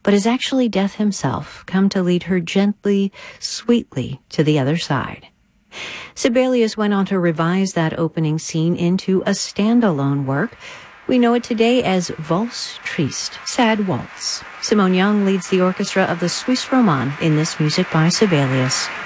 but is actually Death himself, come to lead her gently, sweetly to the other side. Sibelius went on to revise that opening scene into a standalone work. We know it today as Valse Triste, Sad Waltz. Simone Young leads the orchestra of the Suisse Romande in this music by Sibelius.